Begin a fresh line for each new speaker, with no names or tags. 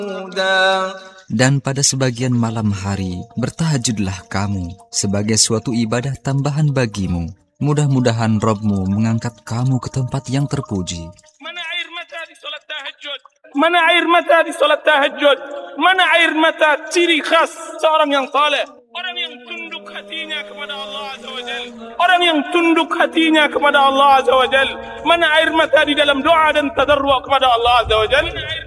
Dan pada sebagian malam hari, bertahajudlah kamu sebagai suatu ibadah tambahan bagimu. Mudah-mudahan Rabb-mu mengangkat kamu ke tempat yang terpuji.
Mana air mata di salat tahajud? Mana air mata di salat tahajud? Mana air mata ciri khas seorang yang saleh? Orang yang tunduk hatinya kepada Allah Azza wa Jal. Orang yang tunduk hatinya kepada Allah Azza wa Jal. Mana air mata di dalam doa dan tadarru' kepada Allah Azza wa Jal?